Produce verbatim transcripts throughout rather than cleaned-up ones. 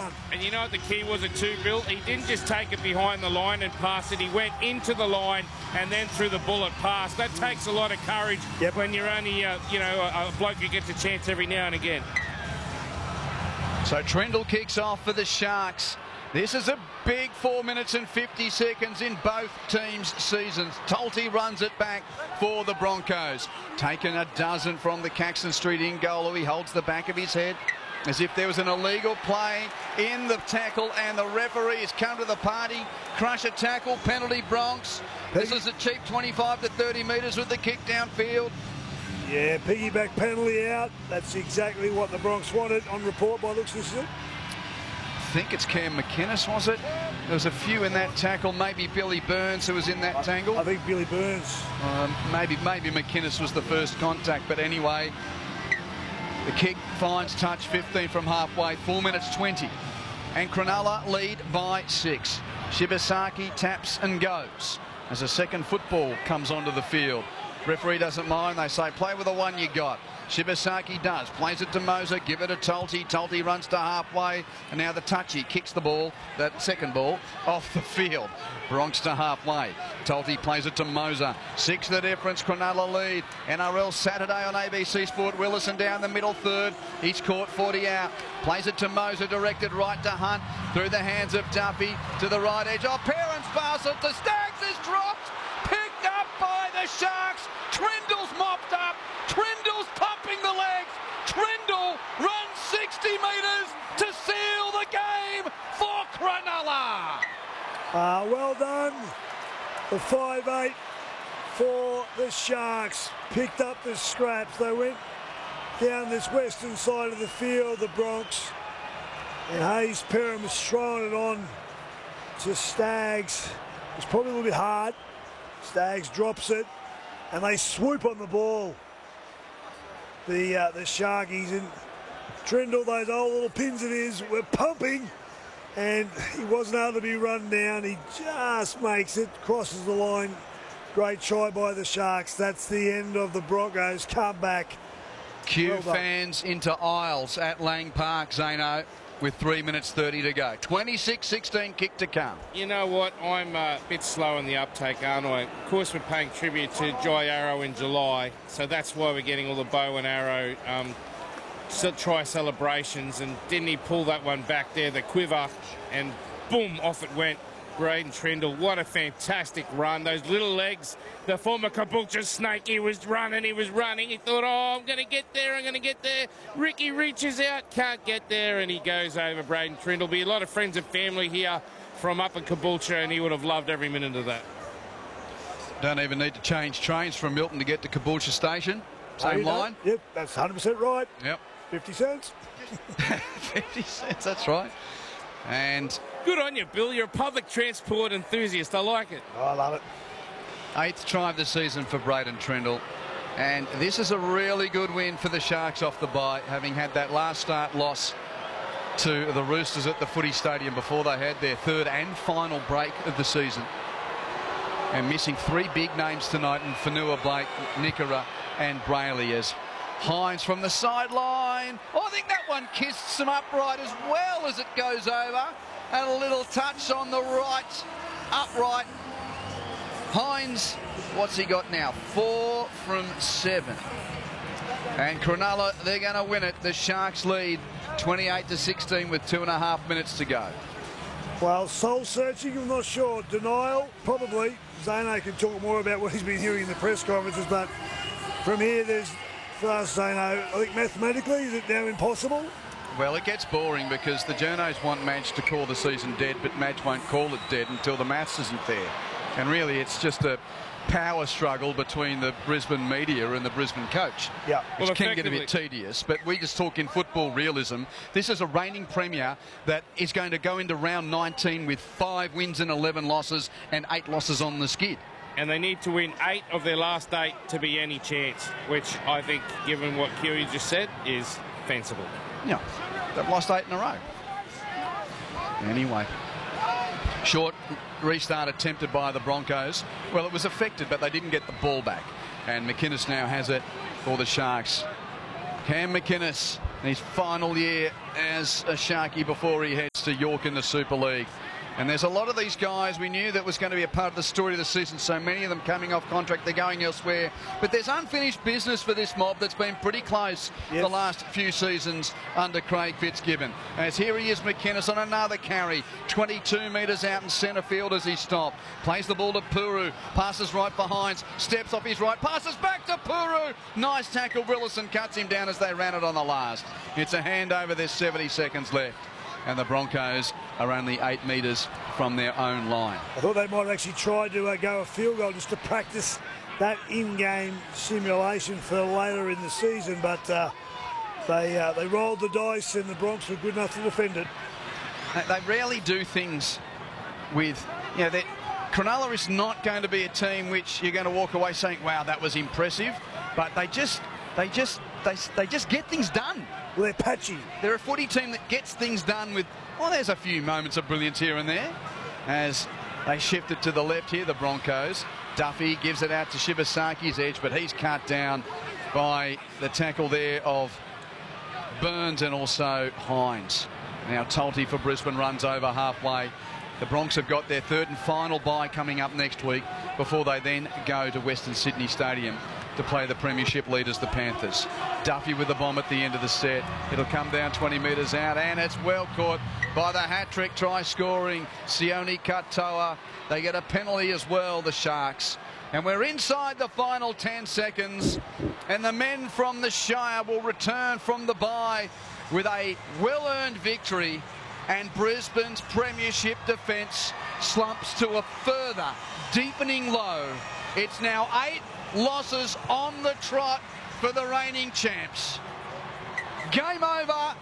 And you know what the key was it too, Bill? He didn't just take it behind the line and pass it. He went into the line and then threw the bullet pass. That takes a lot of courage yep. when you're only, uh, you know, a, a bloke who gets a chance every now and again. So Trindle kicks off for the Sharks. This is a big four minutes and fifty seconds in both teams' seasons. Tolte runs it back for the Broncos. Taken a dozen from the Caxton Street in goal. He holds the back of his head as if there was an illegal play in the tackle, and the referee has come to the party. Crush a tackle, penalty Bronx. This is a cheap twenty-five to thirty metres with the kick downfield. Yeah, piggyback penalty out. That's exactly what the Bronx wanted on report by looks of it. I think it's Cam McInnes, was it? There was a few in that tackle. Maybe Billy Burns who was in that I, tangle. I think Billy Burns. Um, maybe maybe McInnes was the first contact, but anyway, the kick finds touch fifteen from halfway, four minutes twenty. And Cronulla lead by six. Shibasaki taps and goes as a second football comes onto the field. Referee doesn't mind. They say play with the one you got. Shibasaki does. Plays it to Moser. Give it to Tolte. Tolte runs to halfway. And now the touchy kicks the ball, that second ball, off the field. Bronx to halfway. Tolte plays it to Moser. Six the difference. Cronulla lead. N R L Saturday on A B C Sport. Willison down the middle third. He's caught forty out. Plays it to Moser. Directed right to Hunt. Through the hands of Duffy to the right edge. Oh, Parents pass it to Staggs is dropped. Picked up by the Sharks. Trindle's mopped up. Trindle's pumping the legs. Trindle runs sixty metres to seal the game for Cronulla. Uh, well done. The five eight for the Sharks. Picked up the scraps. They went down this western side of the field, the Bronx. And Hayes Perham was throwing it on to Staggs. It's probably a little bit hard. Staggs drops it. And they swoop on the ball. The uh, the Sharkies, and Trindle, those old little pins of his, were pumping, and he wasn't able to be run down. He just makes it, crosses the line. Great try by the Sharks. That's the end of the Broncos comeback. Cue well fans into aisles at Lang Park, Zano, with three minutes thirty to go. twenty-six sixteen kick to come. You know what? I'm a bit slow in the uptake, aren't I? Of course, we're paying tribute to Jai Arrow in July, so that's why we're getting all the bow and arrow um, try celebrations. And didn't he pull that one back there, the quiver, and boom, off it went. Braden Trindle, what a fantastic run. Those little legs, the former Caboolture snake, he was running, he was running. He thought, oh, I'm going to get there, I'm going to get there. Ricky reaches out, can't get there, and he goes over Braden Trindle. Be a lot of friends and family here from up in Caboolture, and he would have loved every minute of that. Don't even need to change trains from Milton to get to Caboolture Station. Same line. Yep, that's one hundred percent right. Yep. fifty cents. fifty cents, that's right. And good on you, Bill. You're a public transport enthusiast. I like it. Oh, I love it. Eighth try of the season for Braden Trindle. And this is a really good win for the Sharks off the bye, having had that last start loss to the Roosters at the Footy Stadium before they had their third and final break of the season. And missing three big names tonight in Fanua Blake, Nickera and Brayley, as Hines from the sideline. Oh, I think that one kissed some upright as well as it goes over. And a little touch on the right upright. Hines, what's he got now? Four from seven. And Cronulla, they're going to win it. The Sharks lead twenty-eight to sixteen with two and a half minutes to go. Well, soul searching, I'm not sure. Denial, probably. Zano can talk more about what he's been hearing in the press conferences, but from here, there's, for us, Zano, I think mathematically, is it now impossible? Well, it gets boring because the journos want Madge to call the season dead, but Madge won't call it dead until the maths isn't there. And really, it's just a power struggle between the Brisbane media and the Brisbane coach, yeah. which well, can get a bit tedious. But we just talk in football realism. This is a reigning premier that is going to go into round nineteen with five wins and eleven losses and eight losses on the skid. And they need to win eight of their last eight to be any chance, which I think, given what Kiwi just said, is fanciful. Yeah, they've lost eight in a row. Anyway, short restart attempted by the Broncos. Well, it was affected, but they didn't get the ball back. And McInnes now has it for the Sharks. Cam McInnes in his final year as a Sharky before he heads to York in the Super League. And there's a lot of these guys we knew that was going to be a part of the story of the season. So many of them coming off contract, they're going elsewhere. But there's unfinished business for this mob that's been pretty close yes. the last few seasons under Craig Fitzgibbon. As here he is, McInnes on another carry. twenty-two metres out in centre field as he stopped. Plays the ball to Puru. Passes right for Hines. Steps off his right. Passes back to Puru. Nice tackle. Willison cuts him down as they ran it on the last. It's a handover. There's seventy seconds left. And the Broncos are only eight metres from their own line. I thought they might actually try to uh, go a field goal just to practice that in-game simulation for later in the season, but uh, they uh, they rolled the dice and the Bronx were good enough to defend it. They rarely do things with, you know, Cronulla is not going to be a team which you're going to walk away saying, wow, that was impressive, but they just, they just, they, they just get things done. Well, they're patchy. They're a footy team that gets things done with, well, there's a few moments of brilliance here and there as they shift it to the left here, the Broncos. Duffy gives it out to Shibasaki's edge, but he's cut down by the tackle there of Burns and also Hines. Now Tolte for Brisbane runs over halfway. The Bronx have got their third and final bye coming up next week before they then go to Western Sydney Stadium to play the premiership leaders, the Panthers. Duffy with the bomb at the end of the set. It'll come down twenty metres out, and it's well caught by the hat-trick try-scoring Sione Katoa. They get a penalty as well, the Sharks. And we're inside the final ten seconds, and the men from the Shire will return from the bye with a well-earned victory, and Brisbane's premiership defence slumps to a further deepening low. It's now eight losses on the trot for the reigning champs. Game over.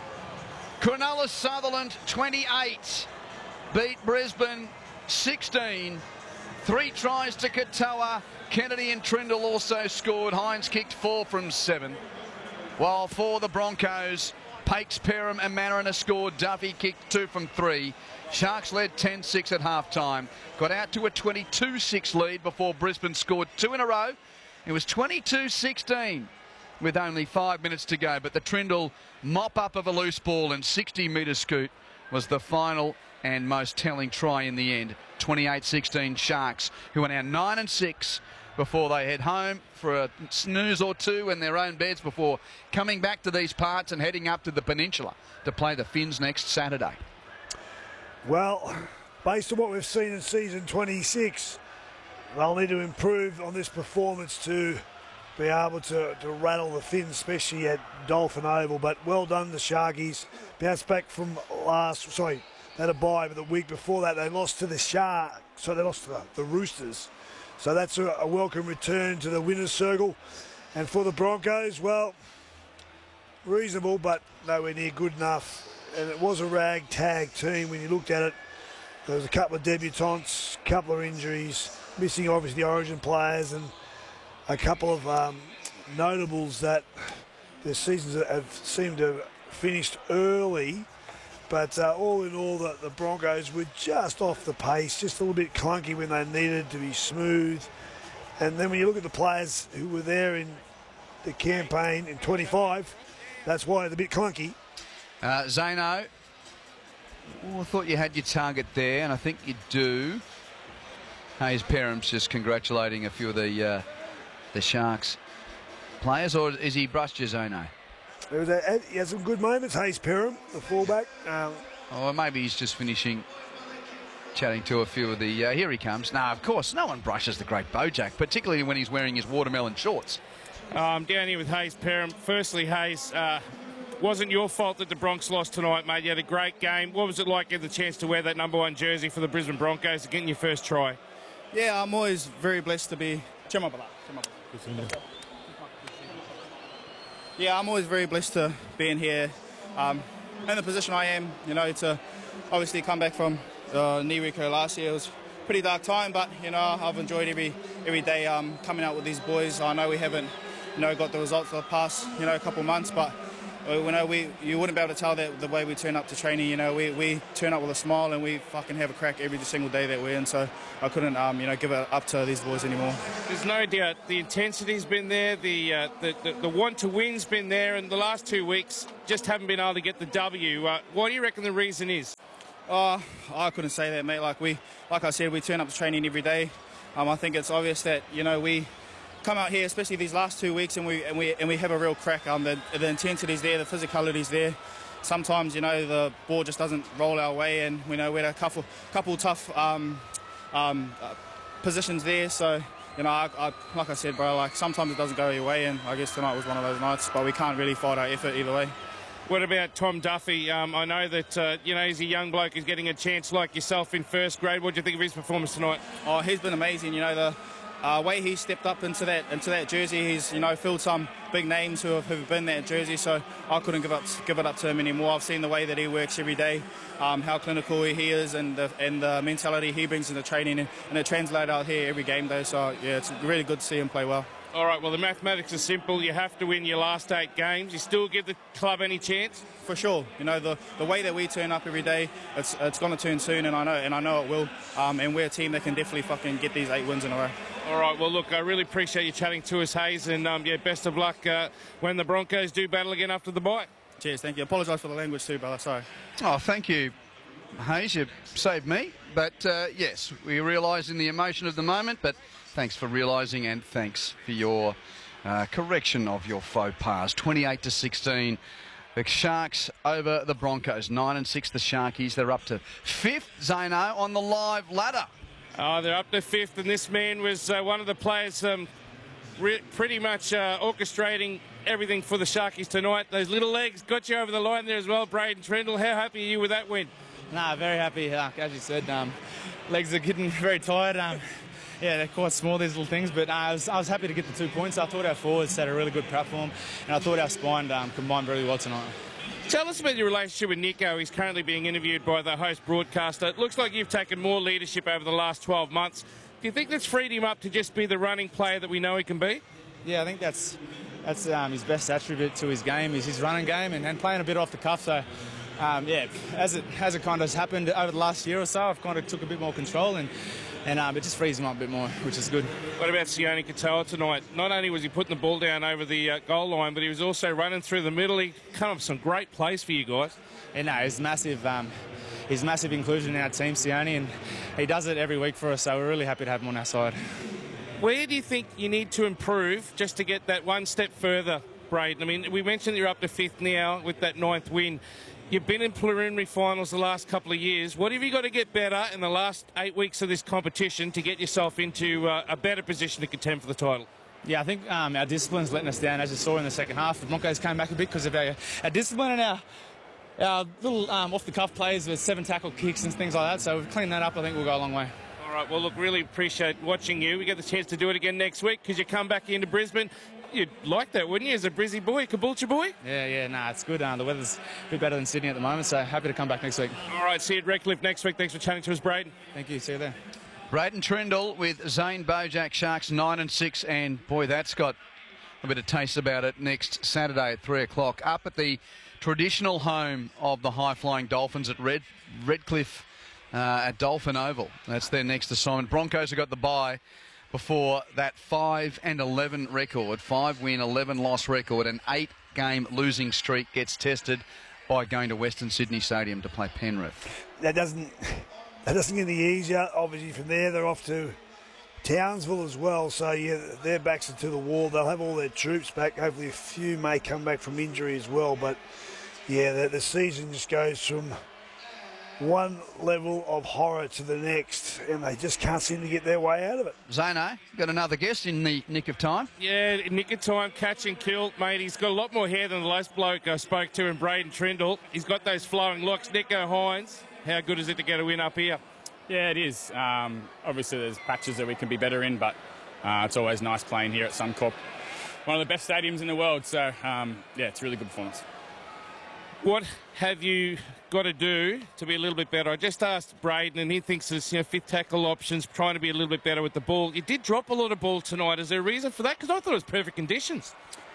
Cronulla Sutherland twenty-eight beat Brisbane sixteen. Three tries to Katoa. Kennedy and Trindle also scored. Hines kicked four from seven. While for the Broncos, Pakes, Perham and Mariner scored. Duffy kicked two from three. Sharks led ten six at half-time. Got out to a twenty-two six lead before Brisbane scored two in a row. It was twenty-two sixteen with only five minutes to go. But the Trindle mop-up of a loose ball and sixty metre scoot was the final and most telling try in the end. twenty-eight sixteen Sharks, who are now nine and six before they head home for a snooze or two in their own beds before coming back to these parts and heading up to the Peninsula to play the Finns next Saturday. Well, based on what we've seen in season twenty-six, they'll need to improve on this performance to be able to, to rattle the Finns, especially at Dolphin Oval. But well done, the Sharkies. Bounced back from last, sorry, they had a bye, but the week before that they lost to the Sharks, so they lost to the, the Roosters. So that's a, a welcome return to the winner's circle. And for the Broncos, well, reasonable, but nowhere near good enough. And it was a ragtag team when you looked at it. There was a couple of debutants, a couple of injuries, missing obviously the Origin players, and a couple of um, notables that their seasons have seemed to have finished early. But uh, all in all, the, the Broncos were just off the pace, just a little bit clunky when they needed to be smooth. And then when you look at the players who were there in the campaign in twenty-five, that's why they're a bit clunky. Uh, Zeno, well, I thought you had your target there, and I think you do. Hayes Perham's just congratulating a few of the uh, the Sharks players, or is he brushed you, Zeno? There was a, he had some good moments, Hayes Perham, the fullback. Um, or maybe he's just finishing chatting to a few of the... Uh, here he comes. No, of course, no one brushes the great Bojack, particularly when he's wearing his watermelon shorts. Uh, I'm down here with Hayes Perham. Firstly, Hayes, uh, wasn't your fault that the Bronx lost tonight, mate. You had a great game. What was it like getting the chance to wear that number one jersey for the Brisbane Broncos and getting your first try? Yeah, I'm always very blessed to be... Yeah, I'm always very blessed to being here um, in the position I am. You know, it's a obviously come back from uh, knee recur last year. It was a pretty dark time, but you know, I've enjoyed every every day um, coming out with these boys. I know we haven't, you know, got the results for the past, you know, couple months, but you know, we you wouldn't be able to tell that the way we turn up to training. You know, we, we turn up with a smile and we fucking have a crack every single day that we're in. So I couldn't, um, you know, give it up to these boys anymore. There's no doubt the intensity's been there, the, uh, the, the the want to win's been there, and the last two weeks just haven't been able to get the W. Uh, what do you reckon the reason is? Oh, I couldn't say that, mate. Like we, like I said, we turn up to training every day. Um, I think it's obvious that, you know, we come out here, especially these last two weeks, and we and we and we have a real crack. Um, the the intensity's there, the physicality's there. Sometimes, you know, the ball just doesn't roll our way, and we know we had a couple couple tough um, um, uh, positions there. So, you know, I, I, like I said, bro, like sometimes it doesn't go your way, and I guess tonight was one of those nights. But we can't really fight our effort either way. What about Tom Duffy? Um, I know that, uh, you know, he's a young bloke who's getting a chance like yourself in first grade. What do you think of his performance tonight? Oh, he's been amazing. You know, the uh, way he stepped up into that into that jersey, he's, you know, filled some big names who have, who've been in that jersey, so I couldn't give up give it up to him anymore. I've seen the way that he works every day, um, how clinical he is, and the, and the mentality he brings into training, and, and it translates out here every game day. So, yeah, it's really good to see him play well. All right, well, the mathematics are simple. You have to win your last eight games. You still give the club any chance? For sure. You know, the, the way that we turn up every day, it's it's going to turn soon, and I know and I know it will. Um, and we're a team that can definitely fucking get these eight wins in a row. All right, well, look, I really appreciate you chatting to us, Hayes, and, um, yeah, best of luck uh, when the Broncos do battle again after the bye. Cheers, thank you. Apologise for the language too, brother, sorry. Oh, thank you, Hayes. You saved me. But, uh, yes, we realise in the emotion of the moment, but thanks for realising, and thanks for your uh, correction of your faux pas. twenty-eight to sixteen. The Sharks over the Broncos. nine and six, the Sharkies. They're up to fifth, Zano, on the live ladder. Oh, they're up to fifth, and this man was uh, one of the players um, re pretty much uh, orchestrating everything for the Sharkies tonight. Those little legs got you over the line there as well, Braden Trindle. How happy are you with that win? Nah, very happy. Uh, as you said, um, legs are getting very tired. Um, yeah, they're quite small, these little things, but uh, I, was, I was happy to get the two points. I thought our forwards had a really good platform, and I thought our spine um, combined really well tonight. Tell us about your relationship with Nico. He's currently being interviewed by the host broadcaster. It looks like you've taken more leadership over the last twelve months. Do you think that's freed him up to just be the running player that we know he can be? Yeah, I think that's that's um, his best attribute to his game is his running game and, and playing a bit off the cuff. So, um, yeah, as it as it kind of has happened over the last year or so, I've kind of took a bit more control and. And um, it just frees him up a bit more, which is good. What about Sione Katoa tonight? Not only was he putting the ball down over the uh, goal line, but he was also running through the middle. He come up with some great plays for you guys. Yeah, no, he's massive. Um, he's massive inclusion in our team, Sione, and he does it every week for us. So we're really happy to have him on our side. Where do you think you need to improve just to get that one step further, Braden? I mean, we mentioned you're up to fifth now with that ninth win. You've been in preliminary finals the last couple of years. What have you got to get better in the last eight weeks of this competition to get yourself into uh, a better position to contend for the title? Yeah, I think um, our discipline's letting us down, as you saw in the second half. The Broncos came back a bit because of our, our discipline and our, our little um, off-the-cuff plays with seven tackle kicks and things like that. So we've cleaned that up. I think we'll go a long way. All right, well, look, really appreciate watching you. We get the chance to do it again next week because you come back into Brisbane. You'd like that, wouldn't you, as a Brizzy boy, Caboolture boy? Yeah, yeah, nah, it's good. Uh, the weather's a bit better than Sydney at the moment, so happy to come back next week. All right, see you at Redcliffe next week. Thanks for chatting to us, Braden. Thank you. See you there. Braden Trindle with Zane Bojack, Sharks nine and six, and boy, that's got a bit of taste about it next Saturday at three o'clock up at the traditional home of the high-flying Dolphins at Red Redcliffe uh, at Dolphin Oval. That's their next assignment. Broncos have got the bye before that five and eleven record, five win, eleven loss record, an eight game losing streak gets tested by going to Western Sydney Stadium to play Penrith. That doesn't that doesn't get any easier. Obviously, from there they're off to Townsville as well. So yeah, their backs are to the wall. They'll have all their troops back. Hopefully, a few may come back from injury as well. But yeah, the, the season just goes from one level of horror to the next, and they just can't seem to get their way out of it. Zano, got another guest in the nick of time. Yeah, nick of time, catch and kill, mate. He's got a lot more hair than the last bloke I spoke to in Braden Trindle. He's got those flowing locks. Nico Hines, how good is it to get a win up here? Yeah, it is. Um, obviously, there's patches that we can be better in, but uh, it's always nice playing here at Suncorp. One of the best stadiums in the world, so um, yeah, it's a really good performance. What have you got to do to be a little bit better? I just asked Braden, and he thinks there's, you know, fifth tackle options, trying to be a little bit better with the ball. You did drop a lot of ball tonight. Is there a reason for that? Because I thought it was perfect conditions.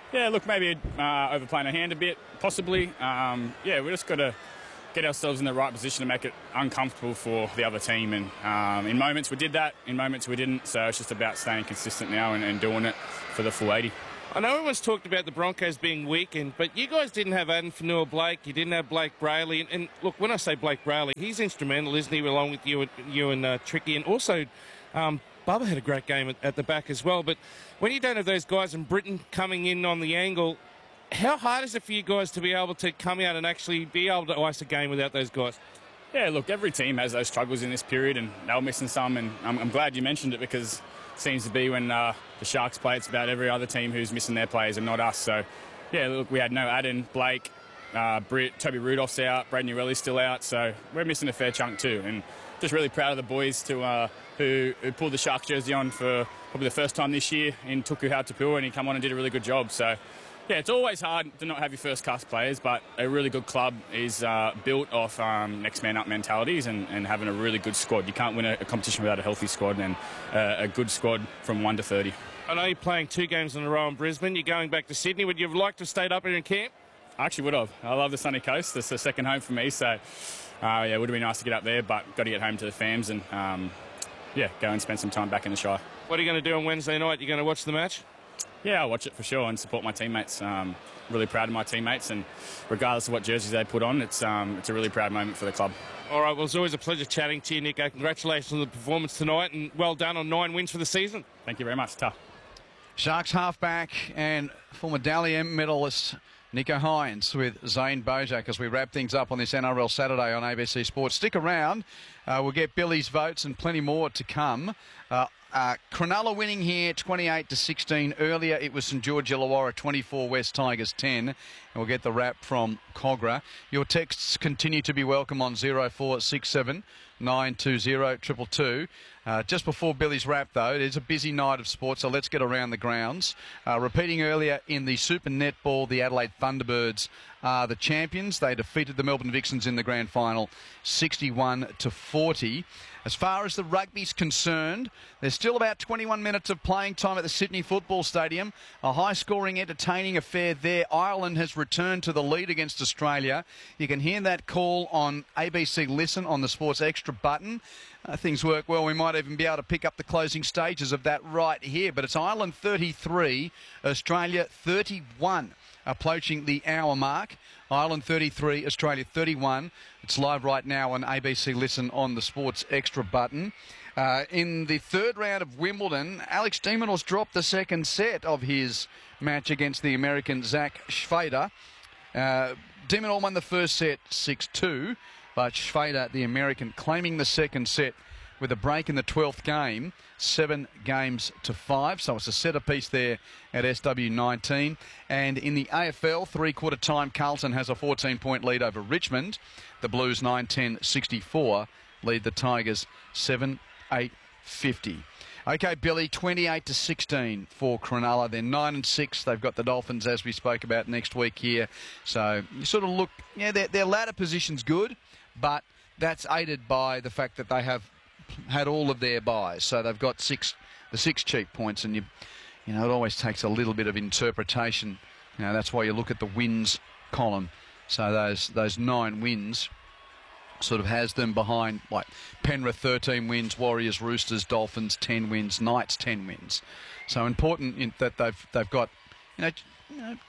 Yeah, look, maybe uh, overplaying a hand a bit, possibly. Um, yeah, we just got to get ourselves in the right position to make it uncomfortable for the other team. And um, in moments we did that, in moments we didn't. So it's just about staying consistent now and, and doing it for the full eighty. I know everyone's talked about the Broncos being weakened, but you guys didn't have Adam Fanua-Blake, you didn't have Blake Brayley. And, and look, when I say Blake Brayley, he's instrumental, isn't he, along with you, you and uh, Tricky. And also, um, Bubba had a great game at, at the back as well. But when you don't have those guys and Britain coming in on the angle, how hard is it for you guys to be able to come out and actually be able to ice a game without those guys? Yeah, look, every team has those struggles in this period, and they were missing some. And I'm, I'm glad you mentioned it, because it seems to be when uh, the Sharks play, it's about every other team who's missing their players and not us. So, yeah, look, we had no Aden, Blake, uh, Britt, Toby Rudolph's out, Brad Newelly's still out. So we're missing a fair chunk too. And just really proud of the boys to uh, who, who pulled the Sharks jersey on for probably the first time this year in Tuku Hautapua, and he come on and did a really good job. So, yeah, it's always hard to not have your first cast players, but a really good club is uh, built off um, next man up mentalities and, and having a really good squad. You can't win a, a competition without a healthy squad, and uh, a good squad from one to thirty. I know you're playing two games in a row in Brisbane. You're going back to Sydney. Would you have liked to have stayed up here in camp? I actually would have. I love the sunny coast. It's the second home for me, so uh, yeah, it would have been nice to get up there, but got to get home to the fams and um, yeah, go and spend some time back in the Shire. What are you going to do on Wednesday night? You going to watch the match? Yeah, I'll watch it for sure and support my teammates. Um, really proud of my teammates, and regardless of what jerseys they put on, it's um, it's a really proud moment for the club. All right, well, it's always a pleasure chatting to you, Nico. Congratulations on the performance tonight, and well done on nine wins for the season. Thank you very much. Tough. Sharks halfback and former Dally M medalist Nicho Hynes with Zane Bojak as we wrap things up on this N R L Saturday on A B C Sports. Stick around. Uh, we'll get Billy's votes and plenty more to come. Uh, uh, Cronulla winning here twenty-eight to sixteen. Earlier it was St George Illawarra twenty-four, West Tigers ten. And we'll get the wrap from Cogra. Your texts continue to be welcome on zero four six seven nine two zero two two two. Uh, just before Billy's wrap, though, it is a busy night of sport, so let's get around the grounds. Uh, repeating earlier in the Super Netball, the Adelaide Thunderbirds are the champions. They defeated the Melbourne Vixens in the grand final sixty-one to forty. As far as the rugby's concerned, there's still about twenty-one minutes of playing time at the Sydney Football Stadium. A high-scoring, entertaining affair there. Ireland has returned to the lead against Australia. You can hear that call on A B C Listen on the Sports Extra button. Uh, things work well. We might even be able to pick up the closing stages of that right here. But it's Ireland thirty-three, Australia thirty-one, approaching the hour mark. Ireland thirty-three, Australia thirty-one. It's live right now on A B C Listen on the Sports Extra button. Uh, in the third round of Wimbledon, Alex de Minaur's dropped the second set of his match against the American Zach Schwader. Uh, de Minaur won the first set six two, but Schwader, the American, claiming the second set with a break in the twelfth game, seven games to five. So it's a set apiece there at S W nineteen. And in the A F L, three-quarter time, Carlton has a fourteen-point lead over Richmond. The Blues nine ten sixty-four lead the Tigers seven eight fifty. Okay, Billy, twenty-eight to sixteen for Cronulla. They're nine and six. They've got the Dolphins, as we spoke about, next week here. So you sort of look, yeah, their, their ladder position's good, but that's aided by the fact that they have had all of their buys. So they've got six, the six cheap points, and you, you know, it always takes a little bit of interpretation. You know, that's why you look at the wins column. So those those nine wins sort of has them behind, like Penrith thirteen wins, Warriors, Roosters, Dolphins ten wins, Knights ten wins. So important in that they've they've got, you know, you know,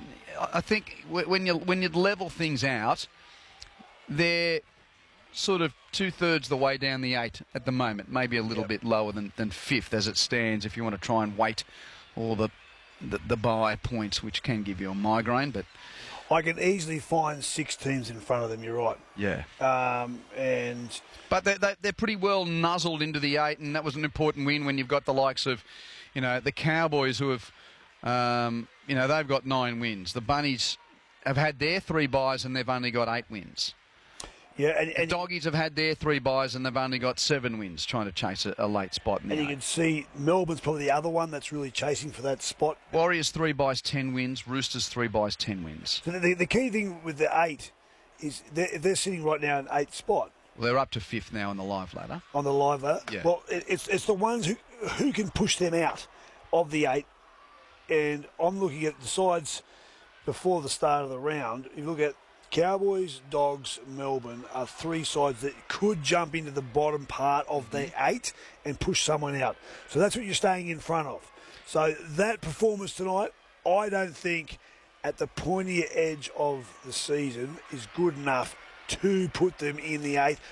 I think when you when you level things out, they're sort of two-thirds the way down the eight at the moment, maybe a little yep. bit lower than, than fifth as it stands if you want to try and weight all the, the, the buy points, which can give you a migraine. But I can easily find six teams in front of them, you're right. Yeah. Um, and But they're, they're pretty well nuzzled into the eight, and that was an important win when you've got the likes of, you know, the Cowboys who have, um, you know, they've got nine wins. The Bunnies have had their three buys and they've only got eight wins. Yeah, and, and the Doggies have had their three buys and they've only got seven wins, trying to chase a, a late spot. In and you eight. can see Melbourne's probably the other one that's really chasing for that spot. Warriors three buys, ten wins. Roosters three buys, ten wins. So the, the key thing with the eight is they're, they're sitting right now in eighth spot. Well, they're up to fifth now on the live ladder. On the live ladder? Yeah. Well, it, it's it's the ones who who can push them out of the eight And I'm looking at the sides before the start of the round. You look at Cowboys, Dogs, Melbourne are three sides that could jump into the bottom part of the eight and push someone out. So that's what you're staying in front of. So that performance tonight, I don't think at the pointier edge of the season is good enough to put them in the eighth,